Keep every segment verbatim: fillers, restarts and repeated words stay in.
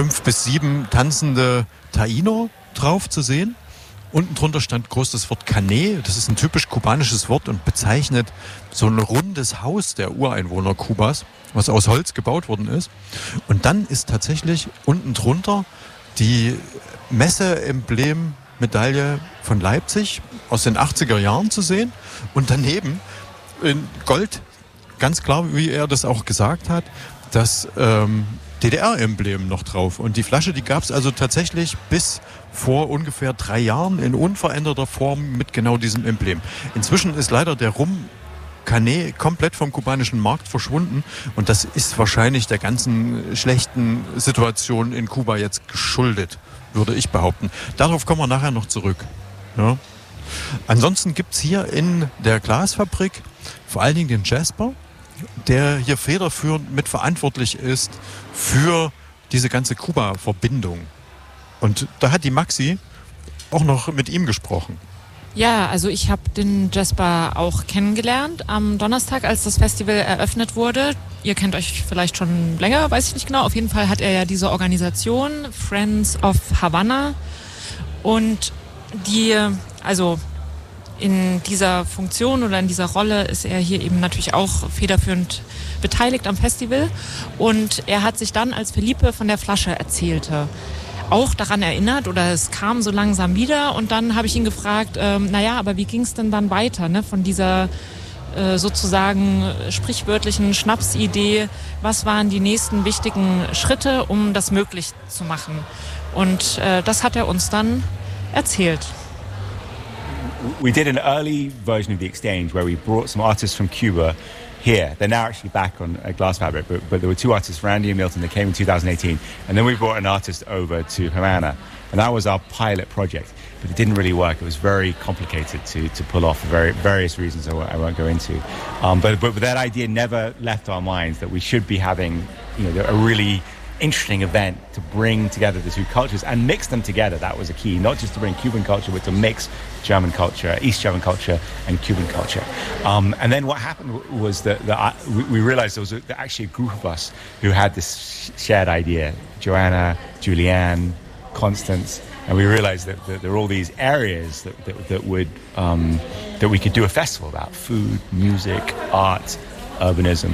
fünf bis sieben tanzende Taíno drauf zu sehen. Unten drunter stand groß das Wort Cané. Das ist ein typisch kubanisches Wort und bezeichnet so ein rundes Haus der Ureinwohner Kubas, was aus Holz gebaut worden ist. Und dann ist tatsächlich unten drunter die Messe-Emblem-Medaille von Leipzig aus den achtziger Jahren zu sehen. Und daneben in Gold, ganz klar, wie er das auch gesagt hat, das ähm, D D R-Emblem noch drauf. Und die Flasche, die gab es also tatsächlich bis vor ungefähr drei Jahren in unveränderter Form mit genau diesem Emblem. Inzwischen ist leider der Rum Cané komplett vom kubanischen Markt verschwunden und das ist wahrscheinlich der ganzen schlechten Situation in Kuba jetzt geschuldet, würde ich behaupten. Darauf kommen wir nachher noch zurück. Ja. Ansonsten gibt es hier in der Glasfabrik vor allen Dingen den Jasper, der hier federführend mitverantwortlich ist für diese ganze Kuba-Verbindung. Und da hat die Maxi auch noch mit ihm gesprochen. Ja, also ich habe den Jasper auch kennengelernt am Donnerstag, als das Festival eröffnet wurde. Ihr kennt euch vielleicht schon länger, weiß ich nicht genau. Auf jeden Fall hat er ja diese Organisation Friends of Havana und die, also in dieser Funktion oder in dieser Rolle ist er hier eben natürlich auch federführend beteiligt am Festival. Und er hat sich dann, als Felipe von der Flasche erzählte, auch daran erinnert oder es kam so langsam wieder. Und dann habe ich ihn gefragt, ähm, naja, aber wie ging es denn dann weiter, ne, von dieser äh, sozusagen sprichwörtlichen Schnapsidee? Was waren die nächsten wichtigen Schritte, um das möglich zu machen? Und äh, das hat er uns dann erzählt. We did an early version of the exchange where we brought some artists from Cuba here. They're now actually back on uh, Glass Fabric, but, but there were two artists, Randy and Milton, that came in two thousand eighteen, and then we brought an artist over to Havana, and that was our pilot project. But it didn't really work. It was very complicated to, to pull off for very, various reasons I won't, I won't go into. Um, but, but that idea never left our minds that we should be having, you know, a really interesting event to bring together the two cultures and mix them together. That was a key, not just to bring Cuban culture, but to mix German culture, East German culture, and Cuban culture. Um, and then what happened was that, that I, we, we realized there was a, actually a group of us who had this shared idea. Joanna, Julianne, Constance, and we realized that, that there are all these areas that, that, that would um, that we could do a festival about: food, music, art, urbanism.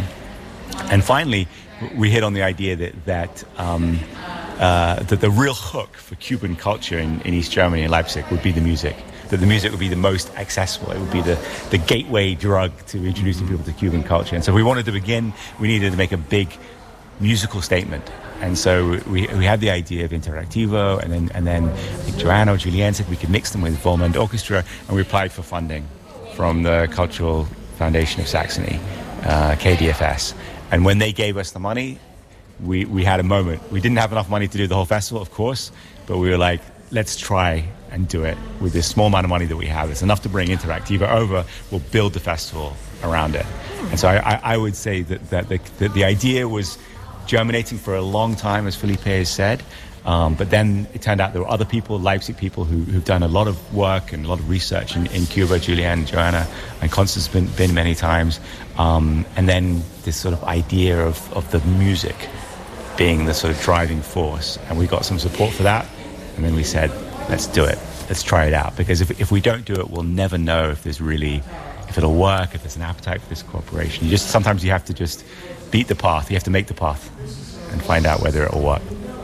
And finally, we hit on the idea that that, um, uh, that the real hook for Cuban culture in, in East Germany and Leipzig would be the music. That the music would be the most accessible. It would be the, the gateway drug to introducing people to Cuban culture. And so we wanted to begin, we needed to make a big musical statement. And so we we had the idea of Interactivo, and then and then I think Joanna or Julianne said we could mix them with Volmond Orchestra, and we applied for funding from the Cultural Foundation of Saxony, uh, K D F S. And when they gave us the money, we, we had a moment. We didn't have enough money to do the whole festival, of course, but we were like, let's try and do it with this small amount of money that we have. It's enough to bring Interactiva over. We'll build the festival around it. And so I, I, I would say that, that, the, that the idea was germinating for a long time, as Felipe has said. Um, but then it turned out there were other people, Leipzig people, who, who've done a lot of work and a lot of research in, in Cuba. Julianne, Joanna, and Constance have been, been many times. Um, and then this sort of idea of, of the music being the sort of driving force. And we got some support for that. And then we said, let's do it. Let's try it out. Because if, if we don't do it, we'll never know if there's really, if it'll work, if there's an appetite for this cooperation. You just, sometimes you have to just beat the path. You have to make the path and find out whether it'll work.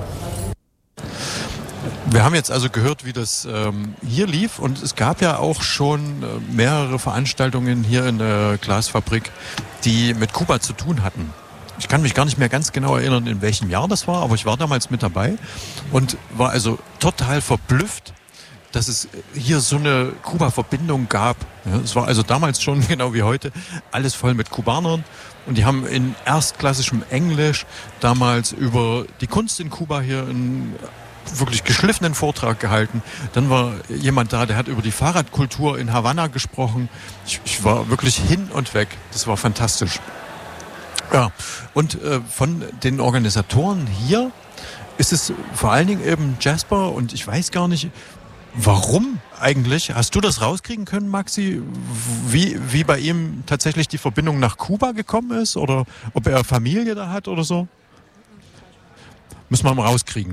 Wir haben jetzt also gehört, wie das ähm, hier lief, und es gab ja auch schon äh, mehrere Veranstaltungen hier in der Glasfabrik, die mit Kuba zu tun hatten. Ich kann mich gar nicht mehr ganz genau erinnern, in welchem Jahr das war, aber ich war damals mit dabei und war also total verblüfft, dass es hier so eine Kuba-Verbindung gab. Ja, es war also damals schon, genau wie heute, alles voll mit Kubanern, und die haben in erstklassischem Englisch damals über die Kunst in Kuba hier in wirklich geschliffenen Vortrag gehalten. Dann war jemand da, der hat über die Fahrradkultur in Havanna gesprochen. Ich, ich war wirklich hin und weg. Das war fantastisch. Ja, und äh, von den Organisatoren hier ist es vor allen Dingen eben Jasper, und ich weiß gar nicht, warum eigentlich. Hast du das rauskriegen können, Maxi, wie, wie bei ihm tatsächlich die Verbindung nach Kuba gekommen ist, oder ob er Familie da hat oder so? Müssen wir mal rauskriegen.